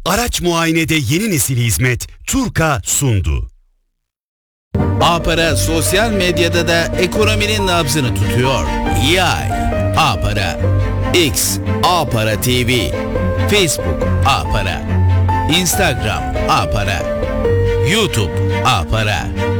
Araç muayenede yeni nesil hizmet Turka sundu. A-Para sosyal medyada da ekonominin nabzını tutuyor. Yay A-Para, X A-Para TV, Facebook A-Para, Instagram A-Para, YouTube A-Para.